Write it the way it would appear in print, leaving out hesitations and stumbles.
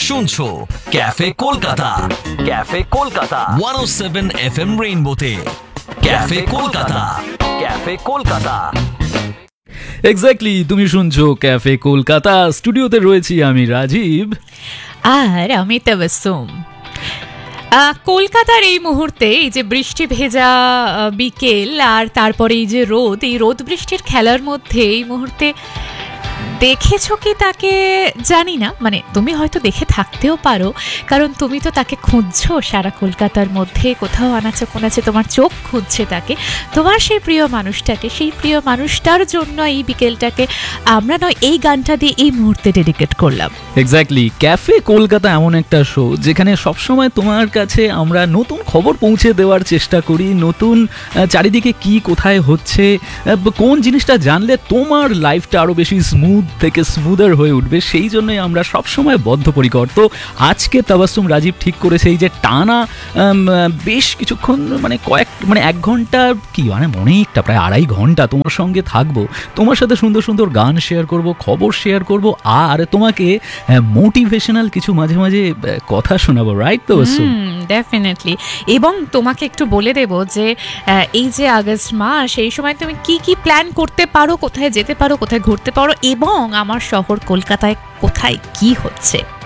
শুনছো cafe Kolkata, cafe Kolkata 107 FM রেইনবোতে। Cafe Kolkata, cafe Kolkata. Exactly, তুমি শুনছো ক্যাফে কলকাতা। স্টুডিওতে রয়েছি আমি রাজীব আর আমি তাবাসসুম। কলকাতার এই মুহূর্তে এই যে বৃষ্টি ভেজা বিকেল আর তারপরে এই যে রোদ বৃষ্টির খেলার মধ্যে এই মুহূর্তে দেখেছো কি তাকে জানি না, মানে তুমি হয়তো দেখে থাকতেও পারো, কারণ তুমি তো তাকে খুঁজছো সারা কলকাতার মধ্যে, কোথাও আনাচে কোনাচে তোমার চোখ খুঁজছে তাকে, তোমার সেই প্রিয় মানুষটাকে। সেই প্রিয় মানুষটার জন্য এই বিকেলটাকে আমরা নয় এই গানটা দিয়ে এই মুহূর্তে ডেডিকেট করলাম। এক্স্যাক্টলি, ক্যাফে কলকাতা এমন একটা শো যেখানে সবসময় তোমার কাছে আমরা নতুন খবর পৌঁছে দেওয়ার চেষ্টা করি, নতুন চারিদিকে কি কোথায় হচ্ছে, কোন জিনিসটা জানলে তোমার লাইফটা আরও বেশি স্মুথ থেকে স্মুদার হয়ে উঠবে, সেই জন্যই আমরা সবসময় বদ্ধপরিকর। তো আজকে তাবাসসুম রাজীব ঠিক করেছে এই যে টানা বেশ কিছুক্ষণ মানে 1 ঘন্টা কি মানে অনেকটা প্রায় 2.5 ঘন্টা তোমার সঙ্গে থাকবো, তোমার সাথে সুন্দর সুন্দর গান শেয়ার করব, খবর শেয়ার করব, আর তোমাকে মোটিভেশনাল কিছু মাঝে মাঝে কথা শোনাবো, রাইট তাবাসসুম? ডেফিনেটলি। এবং তোমাকে একটু বলে দেব যে এই যে আগস্ট মাস, এই সময় তুমি কি কি প্ল্যান করতে পারো, কোথায় যেতে পারো, কোথায় ঘুরতে পারো, এবং আমার শহর কলকাতায় কোথায় কি হচ্ছে।